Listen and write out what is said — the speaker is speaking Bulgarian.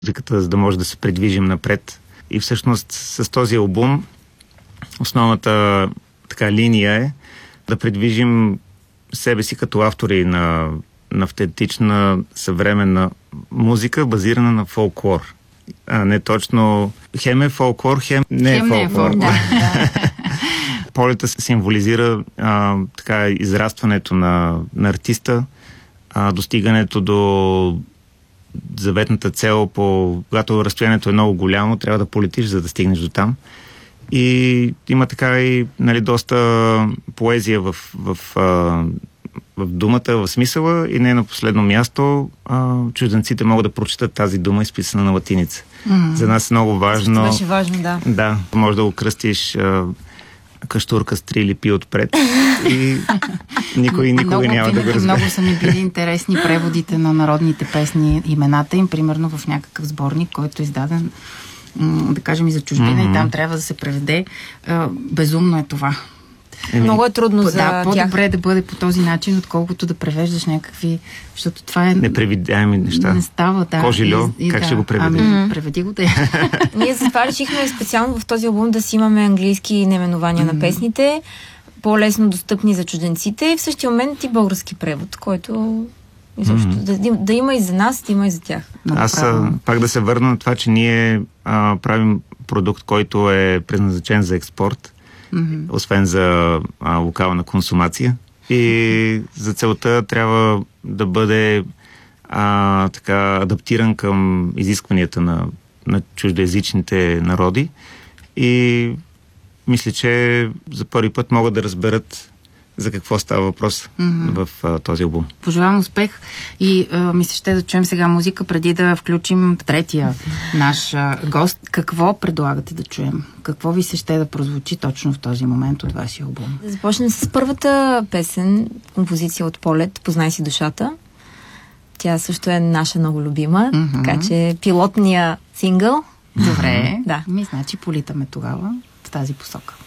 музиката, за да може да се придвижим напред. И всъщност с този албум основната така линия е да придвижим себе си като автори на автентична съвременна музика, базирана на фолклор. А не точно хем е фолклор, хем не е фолклор. Да. Полета символизира така израстването на артиста, достигането до заветната цел, когато разстоянието е много голямо, трябва да полетиш, за да стигнеш до там. И има така и доста поезия в думата, в смисъла, и не на последно място чужденците могат да прочитат тази дума, изписана на латиница. За нас е много важно. Това беше важно, да. Да, може да го кръстиш каштурка с 3 липи отпред и никой няма да го разбере. Много са ми били интересни преводите на народните песни, имената им, примерно в някакъв сборник, който е издаден, да кажем, и за чужбина, и там трябва да се преведе. Безумно е това. Много е трудно за тях. По-добре да бъде по този начин, отколкото да превеждаш някакви... Защото това е... Непревидяеми неща. Не става, да. Кожило, как ще го преведе? Преведи го, да. Ние затова решихме специално в този албум да си имаме английски наименования на песните, по-лесно достъпни за чужденците, и в същия момент и български превод, който да има и за нас, да има и за тях. Аз пак да се върна на това, че ние правим продукт, който е предназначен за експорт, освен за локална консумация. И за целта трябва да бъде така адаптиран към изискванията на чуждоязичните народи. И мисля, че за първи път могат да разберат за какво става въпрос в този албум. Пожелавам успех и мисля, ще да чуем сега музика, преди да включим третия наш гост. Какво предлагате да чуем? Какво ви се ще да прозвучи точно в този момент от вашия албум? Да започнем с първата песен, композиция от Полет, "Познай си душата". Тя също е наша много любима, така че пилотния сингъл. Добре, да. Значи политаме тогава в тази посока.